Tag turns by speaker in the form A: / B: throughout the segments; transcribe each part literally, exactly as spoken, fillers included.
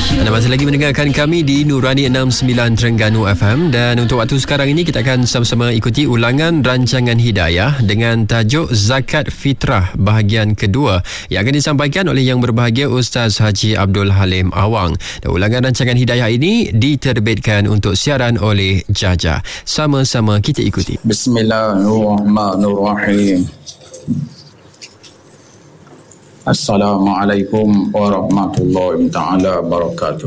A: Anda masih lagi mendengarkan kami di Nurani enam puluh sembilan Terengganu F M, dan untuk waktu sekarang ini kita akan sama-sama ikuti ulangan rancangan Hidayah dengan tajuk Zakat Fitrah bahagian kedua yang akan disampaikan oleh Yang Berbahagia Ustaz Haji Abdul Halim Awang. Dan ulangan rancangan Hidayah ini diterbitkan untuk siaran oleh Jaja. Sama-sama kita ikuti.
B: Bismillahirrahmanirrahim. Assalamualaikum warahmatullahi taala wabarakatuh.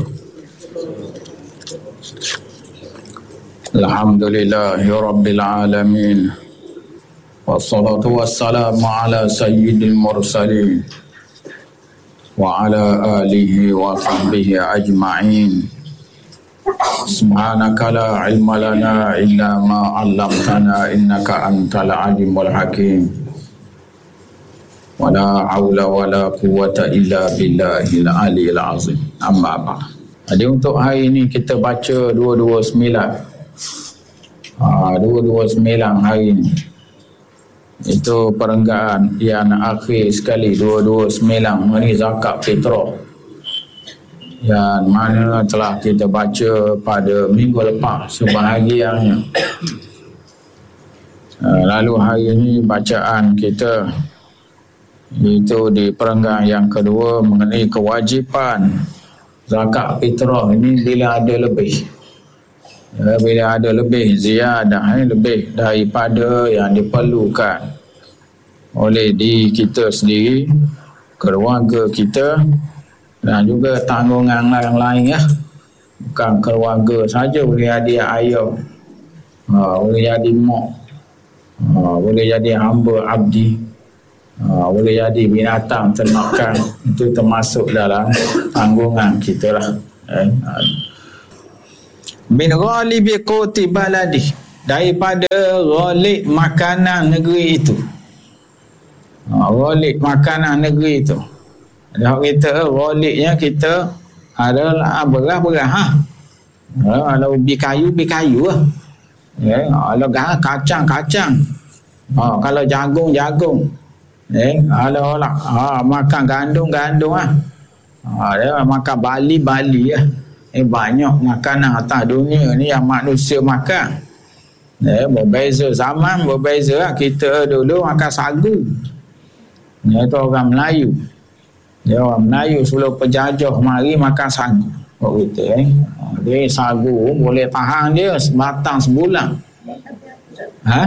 B: Alhamdulillahi rabbil alamin. Wassalatu wassalamu ala sayyidil mursalin wa ala alihi wa sahbihi ajma'in. Subhanaka la ilma lana illa ma 'allamtana innaka antal alimul hakim. Wala haula wala quwwata illa billahil aliyil azim. Amma ba'd. Jadi untuk hari ini kita baca dua dua sembilan. Ah dua dua sembilan hari ini. Itu perenggaan yang akhir sekali dua dua sembilan mengenai zakat fitrah. Yang mana telah kita baca pada minggu lepas sebahagiannya. Lalu hari ini bacaan kita itu di perenggan yang kedua mengenai kewajipan zakat fitrah ini bila ada lebih, ya, bila ada lebih ziyadah, eh, lebih daripada yang diperlukan oleh diri kita sendiri, keluarga kita dan juga tanggungan yang lain, ya. Bukan keluarga saja, boleh jadi ayah, ha, boleh jadi mak, ha, boleh jadi hamba abdi, Ha, boleh jadi binatang ternakan, itu termasuk dalam tanggungan kita lah. Eh, min ghalibi quti baladi, daripada ghalib makanan negeri itu. Ha, ghalib makanan negeri itu. Ada kita ghalibnya kita adalah beras-beras, ha. Kalau ubi kayu, ubi kayu lah. Ya, kalau kacang-kacang. Ha, kalau jagung-jagung. Eh, ala ala ha, makan gandum-gandum ah. Ha, dia makan bali-bali ah. Eh, banyak makanan atas dunia ni yang manusia makan. Eh, berbeza zaman, berbeza. Kita dulu makan sagu. Dia tu orang Melayu. Dia orang Melayu sebelum penjajah mari makan sagu. Oh, gitu eh. Dia sagu boleh tahan dia sebatang sebulan. Ha?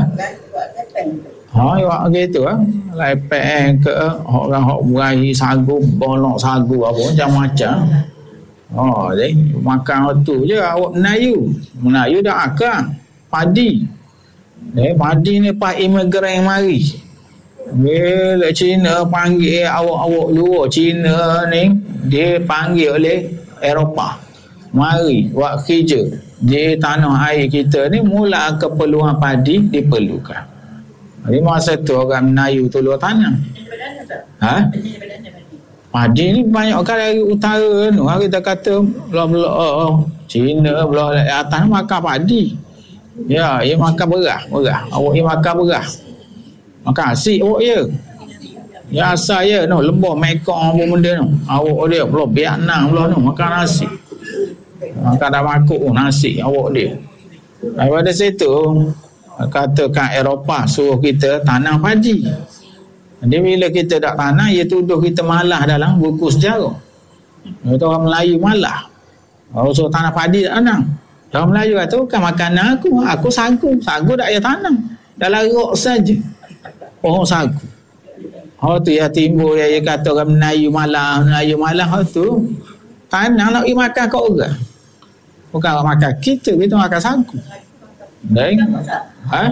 B: Ha, ya gitu ah. Lepek ke orang hok berai sagu, bolok sagu apa macam-macam. Oh, jadi makan tu je awak Melayu. Melayu dah akak padi. Eh, padi ni pak imigran mari. Bila Cina panggil awak-awak luar Cina ni, dia panggil oleh Eropah. Mari buat kerja di tanah air kita ni, mula keperluan padi diperlukan. Di masa tu orang Melayu tu luar tanam. Ha? Padi ni banyak kan dari utara tu. Kita kata belah-belah Cina, belah atas makan padi. Ya, ia makan beras, beras. Awak ia makan beras. Makan asyik awak ya. Ya asal ya, no, lembah mekong apa benda tu. Awak dia belah Vietnam belah tu makan nasi. Makan dah makuk nasi awak dia. Daripada situ katakan Eropah suruh kita tanam padi. Jadi bila kita tak tanam, ia tuduh kita malah dalam buku sejarah. Itu orang Melayu malah. Orang suruh tanam padi tak tanam. Orang Melayu kata bukan makanan aku. Aku sagu. Sagu tak payah tanam. Dalam rok saja. Oh sagu. Oh tu ya timbul dia, dia kata orang Melayu malah. Melayu malah tu. Tanam nak pergi makan kat orang. Bukan orang makan kita. Kita makan sagu. Baik. Ha?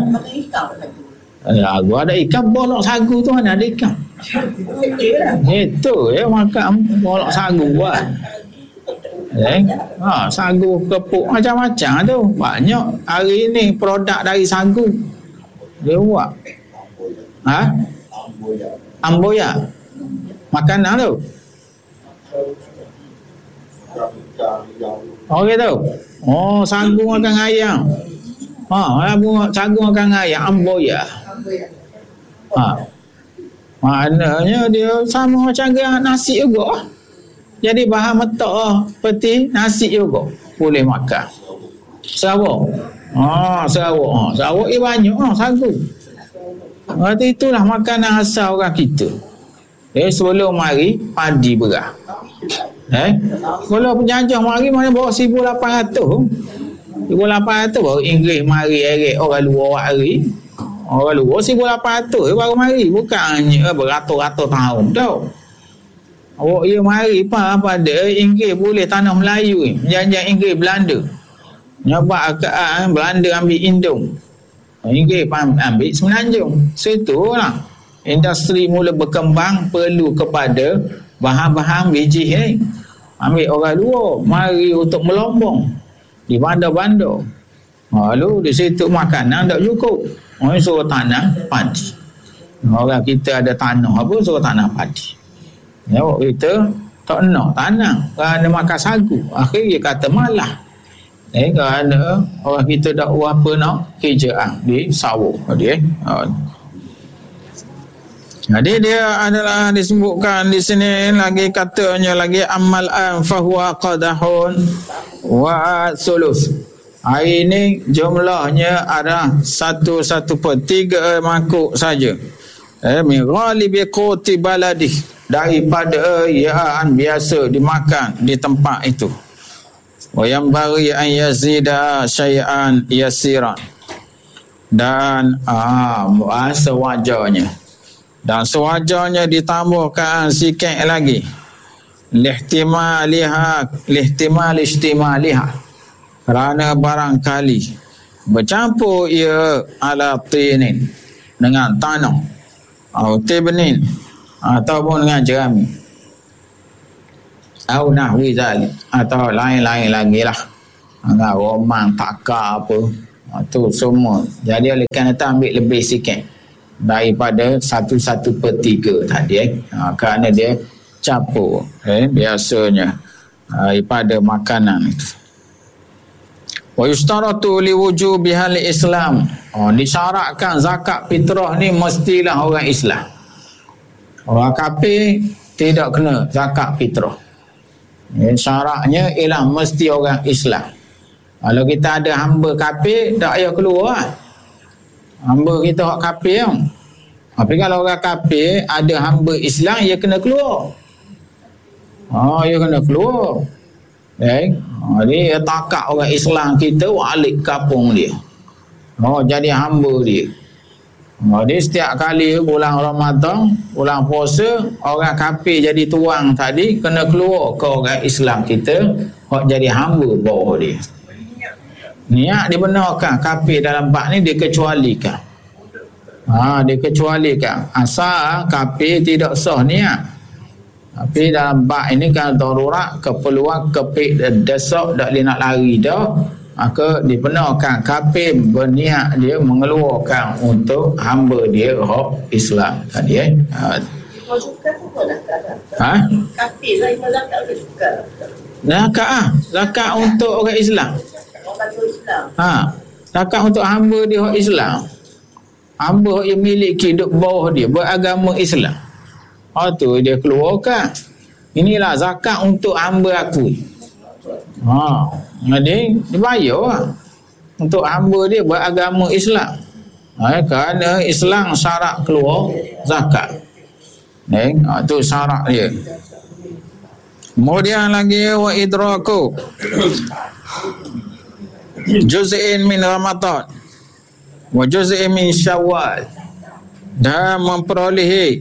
B: Ya, gua ada ikan bolok sagu tu, mana ada ikan. Itu ya makan bolok sagu buat. Eh, ha, sagu kepuk macam-macam tu. Banyak hari ni produk dari sagu. Dia buat. Ha? Amboya. Makanan tu. Oh gitu. Oh, sagu makan ayam. Ha, bunga sagu makan ayam, amboya. Ha. Maknanya dia sama macam gerak nasi juga. Jadi bahan metak lah. Seperti nasi juga. Boleh makan. Sarawak. Ah, Sarawak. Ah, Sarawak ia banyak ah, sagu. Berarti itulah makanan asal orang kita. Eh, sebelum mari, padi beras. Eh, kalau penjajah mari mana bawa seribu lapan ratus. seribu lapan ratus baru Inggeris mari erek orang luar hari. Orang luar seribu lapan ratus baru mari. Bukan hanya beratus-ratus tahun tau. Awak ia mari apa pada Inggeris boleh tanah Melayu ni. Penjajah Inggeris Belanda. Nyabak akaan Belanda ambil Indung. Inggeris ambil Semenanjung. Situ lah. Industri mula berkembang perlu kepada bahan-bahan biji ni. Ambil orang luar mari untuk melombong di bandar-bandar. Lalu di situ makanan tak cukup. Orang suruh tanam padi. Orang kita ada tanah apa suruh tanam padi. Ya, kita tak nak tanam kerana makan sagu. Akhirnya kata malah. Eh, kerana orang kita tak apa nak kerjaan di sawah. Dia eh. Jadi dia adalah disebutkan di sini lagi katanya lagi amal an fahuwa qadahun wa sulus. Hari ini jumlahnya ada satu satu per tiga mangkuk saja. Eh, min ghalibi quti baladi, daripada yaan biasa dimakan di tempat itu. Wa yang bari an yazida syai'an yasiran, dan ah sewajarnya dan sewajarnya ditambahkan sikit lagi lihtimaliha lihtimal istimaliha, kerana barangkali bercampur ia ala tinin, dengan tanah, atau tibnin, ataupun dengan jerami, atau nahwi zalik, atau lain-lain lagi lah, dengan romang takar apa, itu semua. Jadi oleh kerana itu ambil lebih sikit daripada satu satu per tiga tadi eh. Ha, kerana dia campur eh, biasanya daripada makanan itu. Wa yustaratu li wujubiha li Islam. Oh, disyaratkan zakat fitrah ni mestilah orang Islam. Orang kafir tidak kena zakat fitrah. Eh, syaratnya ialah mesti orang Islam. Kalau kita ada hamba kafir tak payah keluar. Hamba kita hak kafir. Tapi kalau orang kafir ada hamba Islam, ia kena keluar. Oh, ia kena keluar. Eh, oh, dia takak orang Islam kita balik kampung dia. Oh, jadi hamba dia. Oh, dia setiap kali bulan Ramadan, bulan puasa, orang kafir jadi tuang tadi kena keluar ke orang Islam kita, hak jadi hamba bawah dia. Niat dibenarkan, kafir dalam bab ni dikecualikan. Ha, dikecualikan. Asal kafir tidak sah niat. Tapi dalam bab ini kan darurat, keperluan, kepik dan desak tak boleh nak lari dah, maka dibenarkan kafir berniat dia mengeluarkan untuk hamba dia hak Islam tadi eh. Ha. Ha? Kafir lah zakat juga. Zakat ah, zakat untuk orang Islam. Ha, zakat untuk hamba dia hak Islam. Hamba yang miliki duk bawah dia beragama Islam. Oh tu dia keluarkan. Inilah zakat untuk hamba aku. Ha, jadi dibayar lah. Untuk hamba dia beragama Islam. Ha, kerana Islam syarat keluar zakat. Eh, ha, tu syarat dia. Kemudian lagi wa idraku juz'in min Ramadan wa juz'in min Syawal, dan memperolehi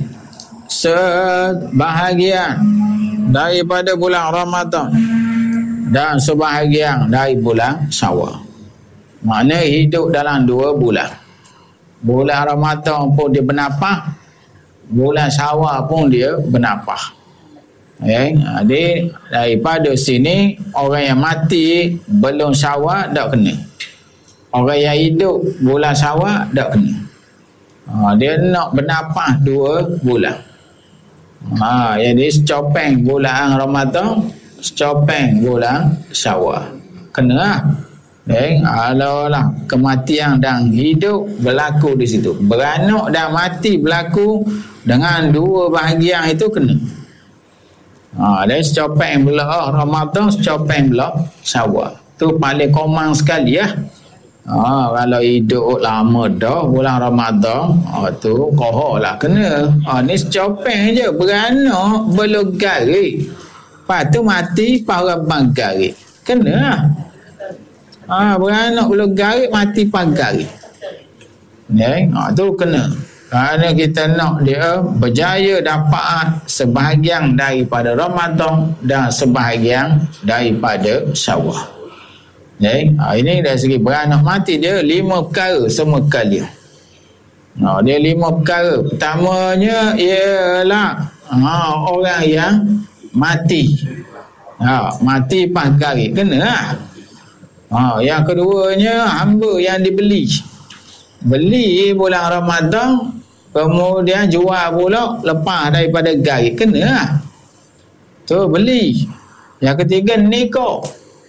B: sebahagian daripada bulan Ramadan dan sebahagian dari bulan Syawal. Maknanya hidup dalam dua bulan. Bulan Ramadan pun dia bernafas, bulan Syawal pun dia bernafas. Eh, jadi daripada sini orang yang mati belum Syawal tak kena. Orang yang hidup bulan Syawal tak kena. Ha, dia nak bernafas dua bulan. Ha, jadi secopeng bulan Ramadan, secopeng bulan Syawal. Kena lah. Eh, alalah kematian dan hidup berlaku di situ. Beranak dan mati berlaku dengan dua bahagian itu kena. Ha, dan secopeng pula Ramadan, secopeng pula Syawal. Tu paling komang sekali ya. Ha, kalau hidup lama dah bulan Ramadan, ha, tu kohor lah kena. Ha, ni secopeng je, beranak belum garik. Lepas tu mati para bang garik. Kena lah. Ha, beranak belum garik, mati para garik. Ya, ha, tu kena. Kerana kita nak dia berjaya dapat sebahagian daripada Ramadan dan sebahagian daripada Syawal. Okay. Ha, ini dari segi beranak mati dia lima perkara semua kali. Ha, dia lima perkara. Pertamanya ialah ha, orang yang mati. Ha, mati pangkari. Kena lah. Ha, yang keduanya hamba yang dibeli. Beli bulan Ramadan, kemudian jual pula lepas daripada garik. Kena lah. Tu beli. Yang ketiga nikah.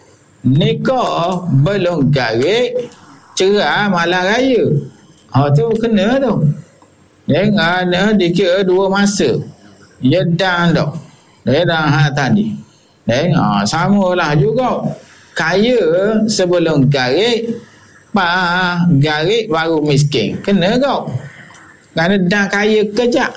B: Nikah belum garik, cerai malam raya. Ha, tu kena tu. Dia ada dikira dua masa. Dia dan dah. Dia dah hak tadi. Dia ha, samalah juga. Kaya sebelum garik, pas garik baru miskin. Kena kau. Kerana dah kaya kejap.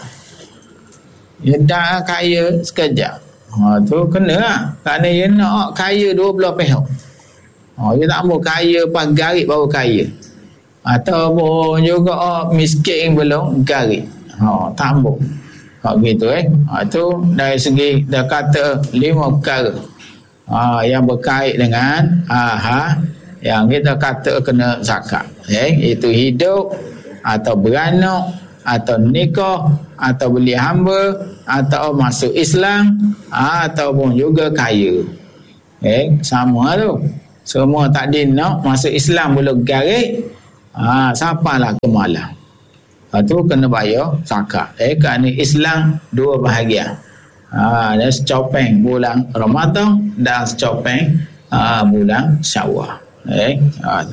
B: Dia dah kaya sekejap. Ha, tu kena lah. Kerana dia nak kaya dua belah pihak. Ha, dia tak mau kaya pas garik baru kaya. Ataupun juga oh, miskin belum garik. Ha, tak mau. Ha, gitu eh. Ha, tu dari segi dia kata lima perkara. Ha, yang berkait dengan aha, yang kita kata kena zakat. Eh, itu hidup atau beranak atau nikah atau beli hamba atau masuk Islam ataupun juga kaya. Eh, sama tu. Semua tak nak masuk Islam belum garik. Ha, siapalah kemalah. Ha, tu kena bayar zakat. Eh, kerana Islam dua bahagian. Ha, ada secopeng bulan Ramadan dan secopeng ha, bulan Syawal. Eh, ha.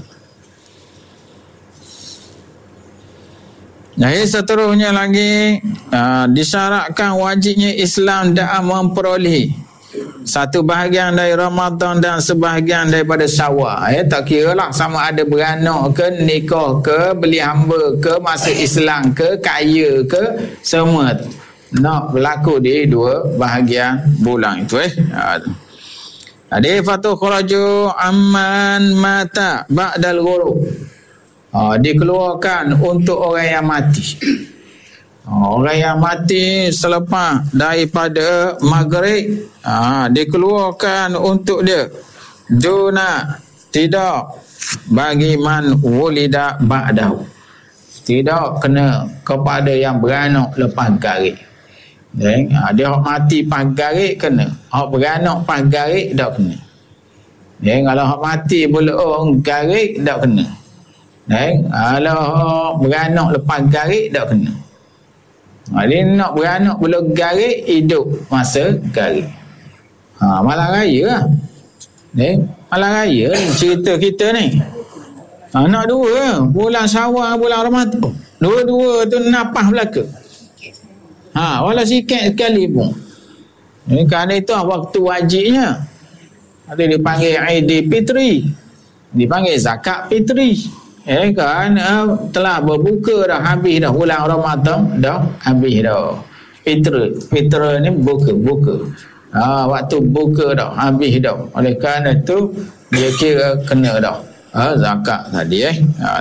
B: Jadi seterusnya lagi uh, disyaratkan wajibnya Islam dalam memperoleh satu bahagian dari Ramadan dan sebahagian daripada Syawal. Eh, tak kira lah sama ada beranak ke, nikah ke, beli hamba ke, masuk Islam ke, kaya ke, semua tu nak berlaku di dua bahagian bulan itu. Eh, jadi fatu khuraju amman mata ba'dal ghurub. Ha, dikeluarkan untuk orang yang mati. Ha, orang yang mati selepas daripada maghrib, ha, dikeluarkan untuk dia. Duna tidak bagi man wulida ba'dahu. Tidak kena kepada yang beranak lepas garik. Eh, ha, dia mati pas garik kena. Hak beranak pas garik tak kena. Eh, kalau hak mati pula orang garik tak kena. Eh, kalau beranak lepas garik tak kena. Ha, dia nak beranak belum garik, hidup masa garik. Ha, malam raya lah. Eh, malam raya ni cerita kita ni. Ha, nak dua bulan Syawal, bulan Ramadan. Dua-dua tu napah belaka. Ha, walau sikit sekali pun. Ini kerana itu waktu wajibnya. Ada dipanggil Aidil Fitri. Dipanggil zakat fitri. Eh, kerana telah berbuka dah, habis dah bulan Ramadan, dah habis dah. Fitri, fitri ni buka, buka. Ha, waktu buka dah, habis dah. Oleh kerana itu dia kira kena dah. Ha, zakat tadi eh. Ha.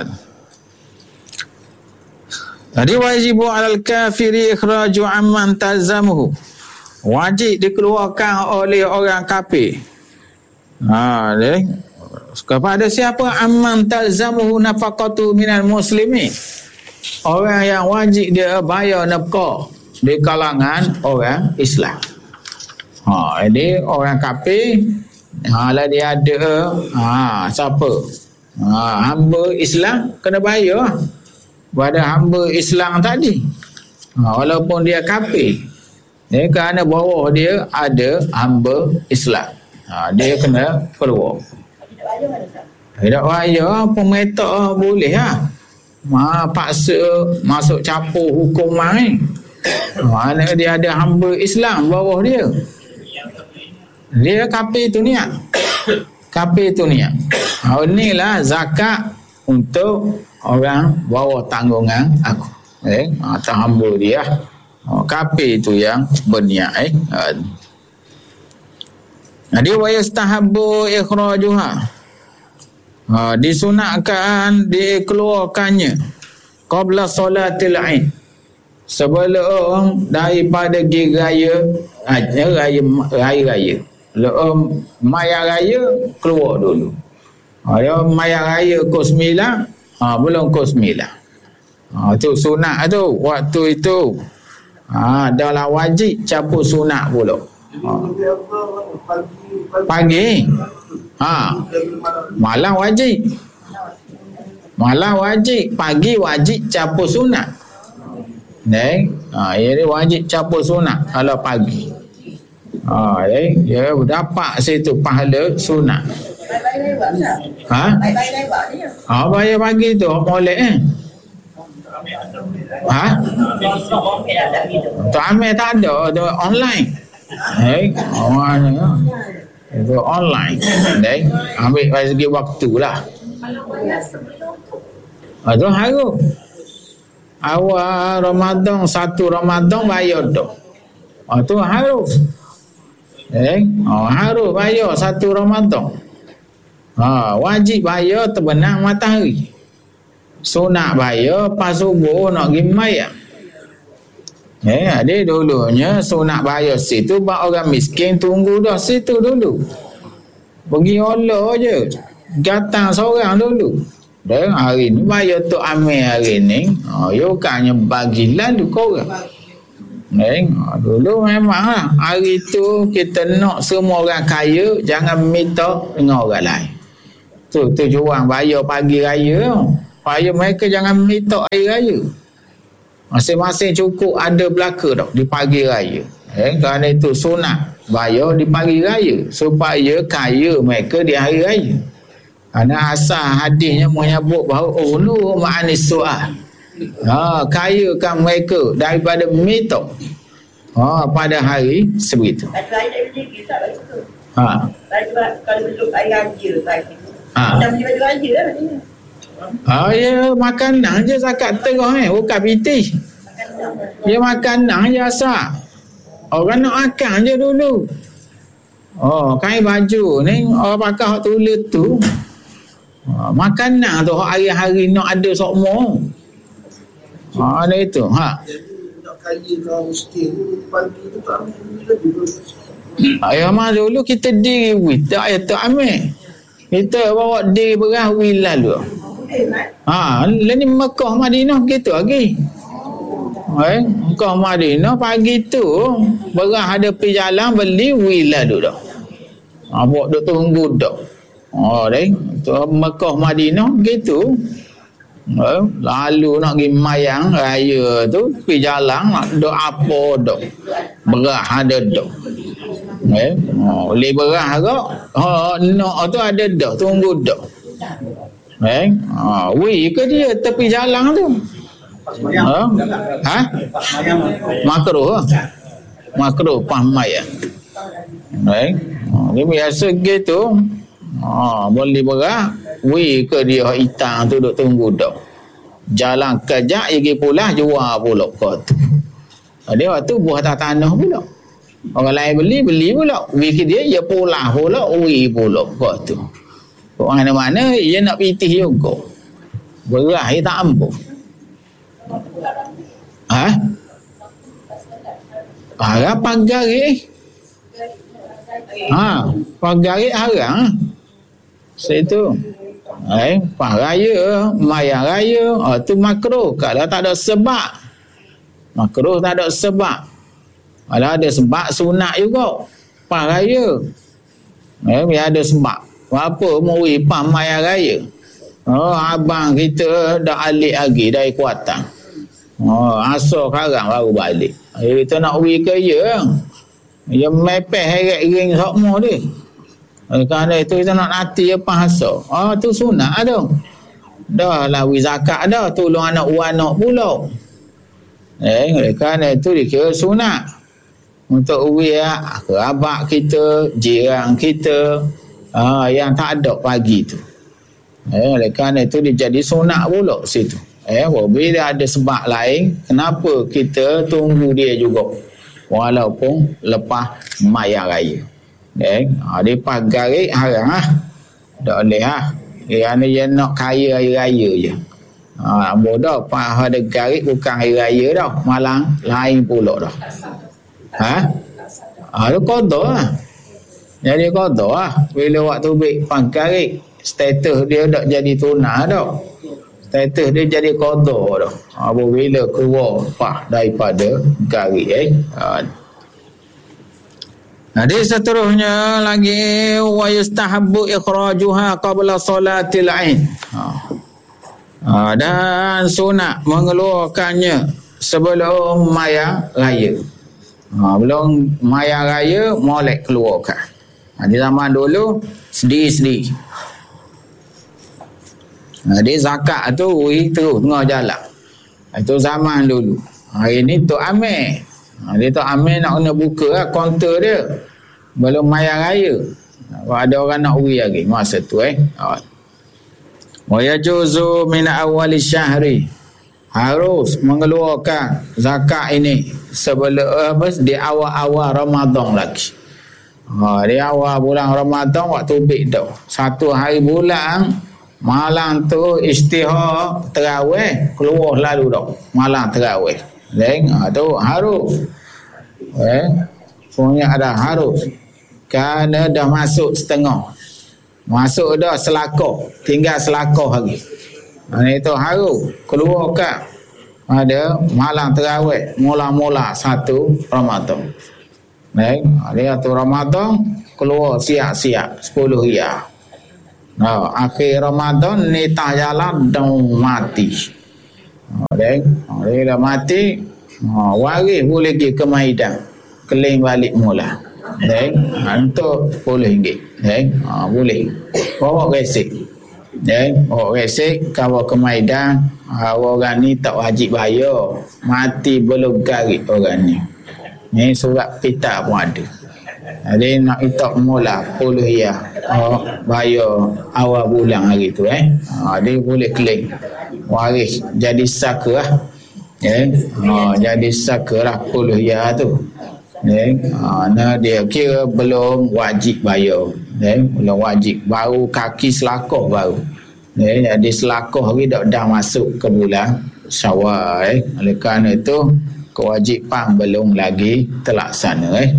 B: Jadi wajibu alal kafiri ikhraju amman tazamuhu. Wajib dikeluarkan oleh orang kafir. Ha, deh. Kepada siapa amman tazamuhu nafaqatu minal muslimin. Orang yang wajib dia bayar nafkah di kalangan orang Islam. Ha, jadi orang kafir, ha, lah dia ada ha, siapa? Ha, hamba Islam kena bayar pada hamba Islam tadi. Ha, walaupun dia kafir. Dia kerana bawah dia ada hamba Islam. Ha, dia kena keluar. Tidak bayar, pemerintah boleh lah. Ha, paksa masuk campur hukum main. Mana dia ada hamba Islam bawah dia. Dia kafir tu niat. Kafir tu niat. Ha, inilah zakat untuk orang bawah tanggungan aku. Eh, atau hamba dia. Ha, kafir tu yang berniat eh. Ha. Jadi wa yastahabbu ikhrajuha. Ha, disunatkan dikeluarkannya qabla solatil Aid. Sebelum daripada pergi raya raya raya raya. Lepas maya raya keluar dulu. Ha, maya raya pukul sembilan, ha, belum pukul sembilan. Ha, tu sunat tu waktu itu. Ha, adalah wajib capur sunat pula. Ha. Pagi. Ha. Malam wajib. Malam wajib, pagi wajib capur sunat. Neng, ha, ini wajib capur sunat kalau pagi. Ha, eh, ya dapat situ pahala sunat. Ha? Ha, bayar pagi tu molek eh. Ha? Tu ambil tak ada, tu online. Eh, orang ni itu online. Neng, ambil dari segi waktu lah. Ha, tu harus. Awal Ramadan, satu Ramadan bayar tu. Ha, tu harus. Eh, oh, harus bayar satu Ramadan. Ha, wajib bayar terbenam matahari. Sunat bayar pas subuh nak pergi mayat. Eh, dia dulunya sunat bayar situ buat orang miskin tunggu dah situ dulu. Pergi Allah je. Datang seorang dulu. Dan hari ni bayar tu amil hari ni. Oh, you kannya bagi lalu korang. Eh, dulu memanglah hari tu kita nak semua orang kaya, jangan minta dengan orang lain. Tu tujuan bayar pagi raya. Supaya mereka jangan minta hari raya. Masing-masing cukup ada belaka dah di pagi raya. Eh, kerana itu sunat bayar di pagi raya supaya kaya mereka di hari raya. Kerana asal hadisnya menyebut bahawa ulu ma'anis su'ah. Ha, kayakan mereka daripada minta. Ha, pada hari sebegitu. Ha. Ha. Ha, ya makanan je zakat terah eh, bukan piti. Ya makanan je asal. Orang nak makan je dulu. Oh, kain baju ni orang pakai hak tulis tu. Ha, makanan tu hari-hari nak ada sokmo. Ha, ada itu. Ha. Ayah mah dulu kita diri wih, tak ayah tak ambil. Kita bawa diri berah wih lalu. Ha, ni Mekah Madinah gitu lagi. Eh, Mekah Madinah pagi tu berah ada pergi jalan beli wih lalu dah. Ha, bawa duk tunggu dah. Oh, deh. Tu Mekah Madinah gitu. Eh, lalu nak pergi mayang raya tu pergi jalan nak duk apa duk berah ada duk eh oh, boleh berah ke oh, nak tu ada duk tunggu duk eh oh, wih ke dia tepi jalan tu ha ha makruh makruh pahmai eh oh, dia biasa gitu. Ha, boleh berah, wih ke dia hitam tu duk tunggu dah. Jalan kejap pergi pula jual pula kau tu. Dia waktu buah atas tanah pula. Orang lain beli beli pula. Wih ke dia dia pula pula wih pula kau tu. Kau mana-mana dia nak pitih juga. Berah dia tak ampuh. Ha? Harap pagari. Ha, pagari harap. Situ. Eh, pas raya, maya raya, oh, tu makruh. Kalau tak ada sebab. Makruh tak ada sebab. Kalau ada sebab sunat juga. Pas raya. Eh, biar ada sebab. Apa muri pas maya raya. Oh, abang kita dah alik lagi dari Kuantan. Oh, asal sekarang baru balik. Eh, kita nak pergi kerja. Dia mepeh heret ring sokmo dia. Kerana itu kita nak nanti apa hasil. Oh, tu sunat tu. Dah lah zakat dah. Tolong anak anak pula. Eh, kerana itu dikira sunat. untuk uya kerabat kita, jiran kita uh, yang tak ada pagi tu. Eh, oleh kerana itu dia jadi sunat pula situ. Eh, bila ada sebab lain, kenapa kita tunggu dia juga walaupun lepas maya raya. Eh, ha, dia pas garik haram ah. Tak boleh ah. Kerana dia nak kaya hari raya je. Ha, bodoh pas ada garik bukan hari raya dah, malang lain pula dah. Ha? Ha, tu qada lah. Jadi qada lah. Bila waktu baik pas garik, status dia tak jadi tunah dah. Status dia jadi qada dah. Apabila keluar pah daripada garik eh. Ha. Hadis seterusnya lagi wa yustahabbu ikhrajuha qabla salatil ain. Ha. Ha, dan sunat mengeluarkannya sebelum maya raya. Ha, belum maya raya molek keluarkan. Ha, di zaman dulu sendiri-sendiri. Ha, dia zakat tu ui, terus tengah jalan. Itu zaman dulu. Hari ni Tok Amir. Ha, dia Tok Amir nak kena buka lah kaunter dia. Belum maya raya. Ha, ada orang nak ui lagi masa tu eh. Ha. Wa yajuzu min awwal syahri. Harus mengeluarkan zakat ini sebelum apa di awal-awal Ramadan lagi. Ha, di awal bulan Ramadan waktu bid tu. Satu hari bulan malam tu istihar tarawih keluar lalu dah. Malam tarawih. Then ha, tu harus. Eh, punya ada harus. Kerana dah masuk setengah. Masuk dah selakor, tinggal selakor lagi. Ha, itu harus keluarkan ada malam tarawih mula-mula satu Ramadan. Baik, dia tu Ramadan keluar siap-siap sepuluh riyal. Nah, akhir Ramadan ni tak jalan dah mati. Baik, dia dah mati, ha, waris boleh pergi ke Maidan, keling balik mula. Baik, untuk sepuluh ringgit. Baik, ha, boleh. Bawa resik. Baik, bawa resik, kau ke Maidan, ha, orang ni tak wajib bayar. Mati belum garik orang ni. Ni surat pita pun ada. Jadi nak itak mula sepuluh riyal. Oh, bayar awal bulan hari tu eh. Ha, dia boleh claim. Waris jadi saka lah. Eh, ha, jadi saka lah sepuluh riyal tu. Eh, ha, nah dia kira belum wajib bayar. Eh, belum wajib. Baru kaki selakor baru. Eh, jadi selakor hari dah, dah masuk ke bulan Syawal. Eh. Oleh kerana itu kewajipan belum lagi terlaksana. Eh.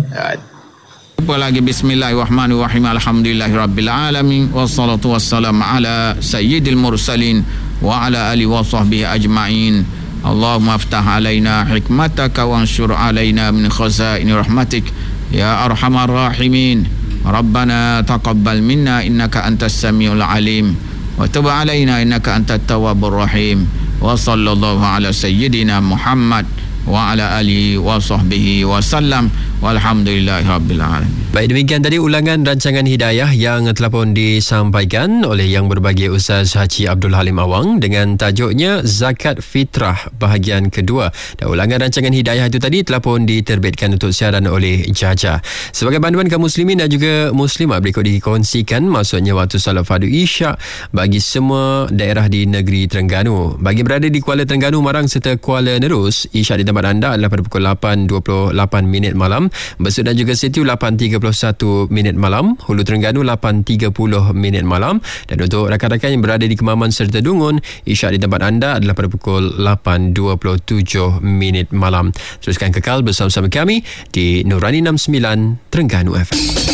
C: Apa lagi bismillahirrahmanirrahim alhamdulillahirabbil alamin wassalatu wassalamu ala sayyidil mursalin wa ala alihi wa sahbihi ajma'in. Allahumma aftah alaina hikmataka wanshur alaina min khazaini rahmatik ya arhamar rahimin. Rabbana taqabbal minna innaka antas samiul alim wa tub alaina innaka antat tawwabur rahim. Wa sallallahu ala sayyidina Muhammad wa ala alihi wa sahbihi wa sallam walhamdulillahi rabbil alamin.
A: Baik, demikian tadi ulangan rancangan Hidayah yang telah pun disampaikan oleh Yang Berbahagia Ustaz Haji Abdul Halim Awang dengan tajuknya Zakat Fitrah bahagian kedua. Dan ulangan rancangan Hidayah itu tadi telah pun diterbitkan untuk siaran oleh Jaja. Sebagai panduan kaum muslimin dan juga muslimat, berikut dikongsikan maksudnya waktu salat fardu Isyak bagi semua daerah di negeri Terengganu. Bagi berada di Kuala Terengganu, Marang serta Kuala Nerus, Isyak di tempat anda adalah pada pukul lapan dua puluh lapan minit malam. Besut dan juga Sitiu lapan tiga puluh satu minit malam, Hulu Terengganu lapan tiga puluh minit malam, dan untuk rakan-rakan yang berada di Kemaman serta Dungun, Isyak di tempat anda adalah pada pukul lapan dua puluh tujuh minit malam. Teruskan kekal bersama-sama kami di Nurani enam puluh sembilan Terengganu F M.